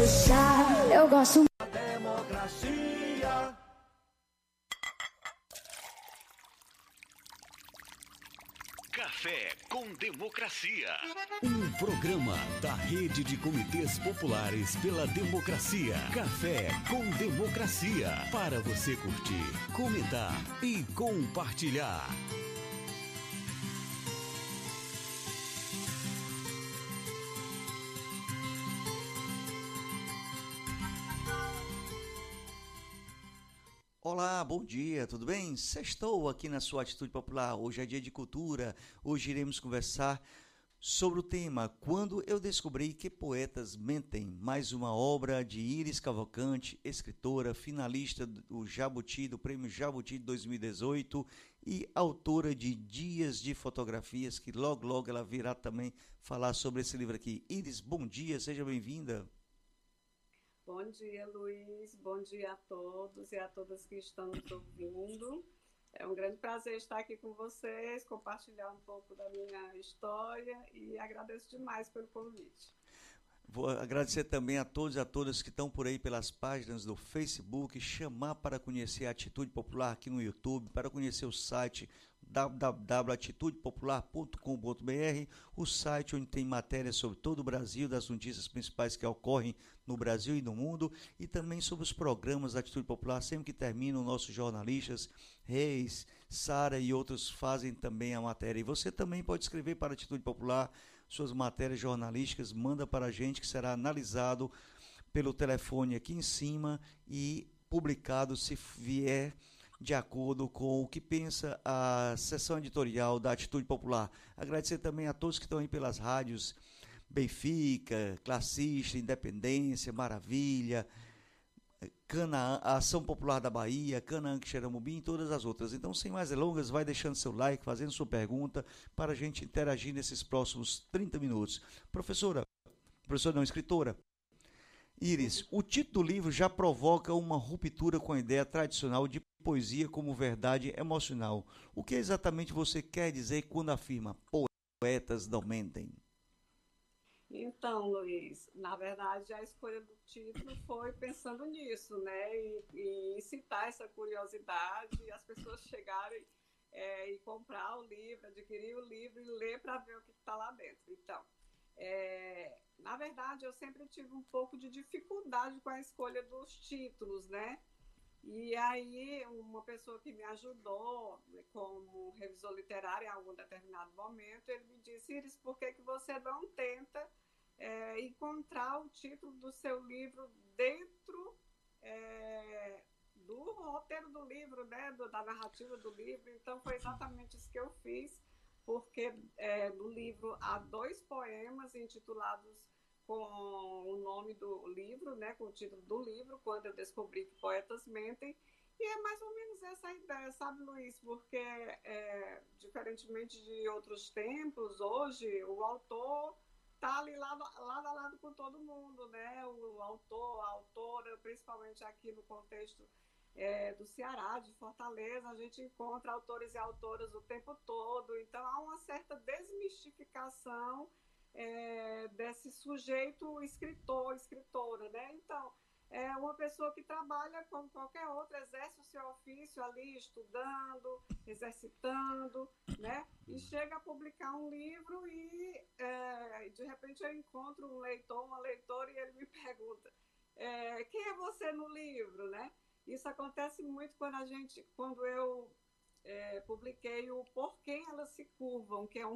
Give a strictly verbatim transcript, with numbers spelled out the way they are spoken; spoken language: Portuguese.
puxar. Eu gosto. Democracia. Café com Democracia. Um programa da Rede de Comitês Populares pela Democracia. Café com Democracia. Para você curtir, comentar e compartilhar. Olá, bom dia, tudo bem? Sextou aqui na sua Atitude Popular. Hoje é dia de cultura. Hoje iremos conversar sobre o tema Quando eu descobri que poetas mentem. Mais uma obra de Iris Cavalcante, escritora, finalista do Jabuti, do Prêmio Jabuti de dois mil e dezoito e autora de Dias de Fotografias, que logo, logo ela virá também falar sobre esse livro aqui. Iris, bom dia, seja bem-vinda. Bom dia, Luiz. Bom dia a todos e a todas que estão nos ouvindo. É um grande prazer estar aqui com vocês, compartilhar um pouco da minha história e agradeço demais pelo convite. Vou agradecer também a todos e a todas que estão por aí pelas páginas do Facebook, chamar para conhecer a Atitude Popular aqui no YouTube, para conhecer o site w w w ponto atitude popular ponto com ponto b r, o site onde tem matérias sobre todo o Brasil, das notícias principais que ocorrem no Brasil e no mundo, e também sobre os programas da Atitude Popular. Sempre que terminam, nossos jornalistas, Reis, Sara e outros fazem também a matéria. E você também pode escrever para a Atitude Popular suas matérias jornalísticas, manda para a gente que será analisado pelo telefone aqui em cima e publicado se vier de acordo com o que pensa a seção editorial da Atitude Popular. Agradecer também a todos que estão aí pelas rádios Benfica, Classista, Independência, Maravilha, Canaã, a Ação Popular da Bahia, Canaã, Xeramubim e todas as outras. Então, sem mais delongas, vai deixando seu like, fazendo sua pergunta para a gente interagir nesses próximos trinta minutos. Professora, professora não, escritora, Iris, o título do livro já provoca uma ruptura com a ideia tradicional de poesia como verdade emocional. O que exatamente você quer dizer quando afirma poetas não mentem? Então, Luiz, na verdade, a escolha do título foi pensando nisso, né? E, e incitar essa curiosidade e as pessoas chegarem é, e comprar o livro, adquirir o livro e ler para ver o que está lá dentro. Então, é, na verdade, eu sempre tive um pouco de dificuldade com a escolha dos títulos, né? E aí, uma pessoa que me ajudou como revisor literário em algum determinado momento, ele me disse: Iris, por que que você não tenta é, encontrar o título do seu livro dentro é, do roteiro do livro, né, do, da narrativa do livro? Então, foi exatamente isso que eu fiz, porque é, no livro há dois poemas intitulados com o nome do livro, né, com o título do livro, Quando eu descobri que poetas mentem, e é mais ou menos essa a ideia, sabe, Luiz? Porque, é, diferentemente de outros tempos, hoje o autor está ali lado, lado a lado com todo mundo, né? O autor, a autora, principalmente aqui no contexto é, do Ceará, de Fortaleza, a gente encontra autores e autoras o tempo todo, então há uma certa desmistificação É, desse sujeito escritor, escritora, né? Então, é uma pessoa que trabalha como qualquer outra, exerce o seu ofício ali, estudando, exercitando, né? E chega a publicar um livro e, é, de repente, eu encontro um leitor, uma leitora, e ele me pergunta, é, quem é você no livro, né? Isso acontece muito quando a gente, quando eu é, publiquei o Por Quem Elas Se Curvam, que é um